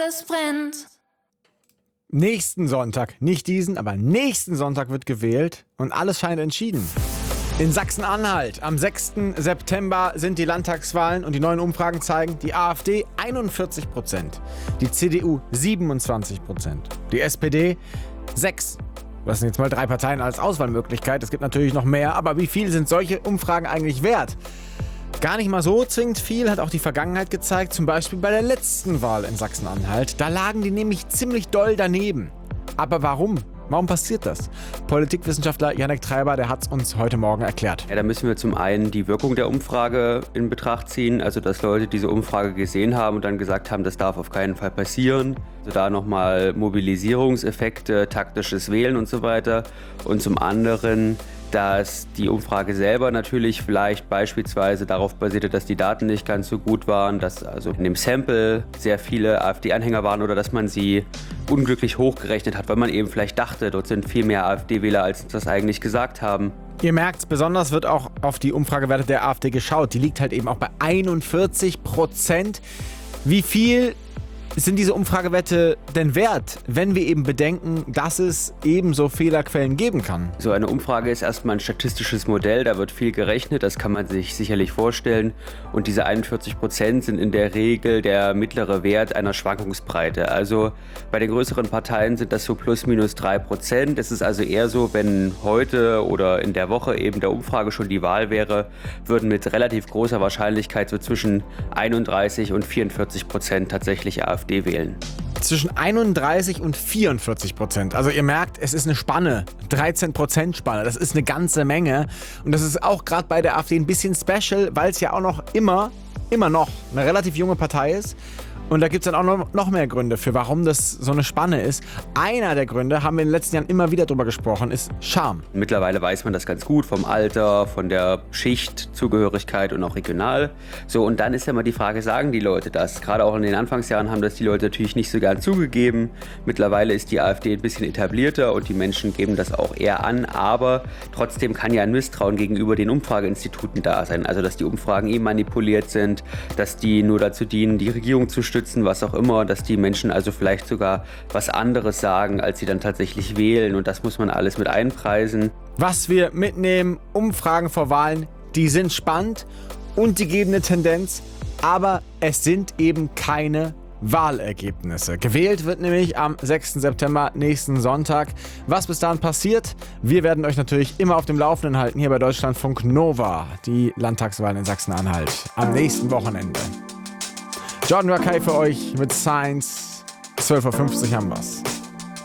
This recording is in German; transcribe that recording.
Es brennt. Nächsten Sonntag, nicht diesen, aber nächsten Sonntag wird gewählt und alles scheint entschieden. In Sachsen-Anhalt am 6. September sind die Landtagswahlen und die neuen Umfragen zeigen, die AfD 41%, die CDU 27%, die SPD 6%. Das sind jetzt mal 3 Parteien als Auswahlmöglichkeit. Es gibt natürlich noch mehr, aber wie viel sind solche Umfragen eigentlich wert? Gar nicht mal so zwingend viel, hat auch die Vergangenheit gezeigt, zum Beispiel bei der letzten Wahl in Sachsen-Anhalt. Da lagen die nämlich ziemlich doll daneben. Aber warum? Warum passiert das? Politikwissenschaftler Jannik Treiber, der hat es uns heute Morgen erklärt. Ja, da müssen wir zum einen die Wirkung der Umfrage in Betracht ziehen, also dass Leute diese Umfrage gesehen haben und dann gesagt haben, das darf auf keinen Fall passieren. Also da nochmal Mobilisierungseffekte, taktisches Wählen und so weiter. Und zum anderen, dass die Umfrage selber natürlich vielleicht beispielsweise darauf basierte, dass die Daten nicht ganz so gut waren, dass also in dem Sample sehr viele AfD-Anhänger waren oder dass man sie unglücklich hochgerechnet hat, weil man eben vielleicht dachte, dort sind viel mehr AfD-Wähler, als das eigentlich gesagt haben. Ihr merkt, besonders wird auch auf die Umfragewerte der AfD geschaut. Die liegt halt eben auch bei 41%. Wie viel sind diese Umfragewerte denn wert, wenn wir eben bedenken, dass es ebenso Fehlerquellen geben kann? So eine Umfrage ist erstmal ein statistisches Modell, da wird viel gerechnet, das kann man sich sicherlich vorstellen. Und diese 41% sind in der Regel der mittlere Wert einer Schwankungsbreite. Also bei den größeren Parteien sind das so plus minus 3%. Es ist also eher so, wenn heute oder in der Woche eben der Umfrage schon die Wahl wäre, würden mit relativ großer Wahrscheinlichkeit so zwischen 31 und 44% tatsächlich AfD wählen. Zwischen 31 und 44%. Also ihr merkt, es ist eine Spanne, 13% Spanne. Das ist eine ganze Menge. Und das ist auch gerade bei der AfD ein bisschen special, weil es ja auch noch immer noch eine relativ junge Partei ist. Und da gibt es dann auch noch mehr Gründe für, warum das so eine Spanne ist. Einer der Gründe, haben wir in den letzten Jahren immer wieder drüber gesprochen, ist Scham. Mittlerweile weiß man das ganz gut vom Alter, von der Schichtzugehörigkeit und auch regional. So, und dann ist ja mal die Frage, sagen die Leute das? Gerade auch in den Anfangsjahren haben das die Leute natürlich nicht so gern zugegeben. Mittlerweile ist die AfD ein bisschen etablierter und die Menschen geben das auch eher an. Aber trotzdem kann ja ein Misstrauen gegenüber den Umfrageinstituten da sein. Also, dass die Umfragen manipuliert sind, dass die nur dazu dienen, die Regierung zu stützen, was auch immer, dass die Menschen also vielleicht sogar was anderes sagen, als sie dann tatsächlich wählen. Und das muss man alles mit einpreisen. Was wir mitnehmen, Umfragen vor Wahlen, die sind spannend und die geben eine Tendenz, aber es sind eben keine Wahlergebnisse. Gewählt wird nämlich am 6. September, nächsten Sonntag. Was bis dahin passiert, wir werden euch natürlich immer auf dem Laufenden halten, hier bei Deutschlandfunk Nova, die Landtagswahlen in Sachsen-Anhalt am nächsten Wochenende. Jordan Rakei für euch mit Science. 12.50 Uhr haben wir's.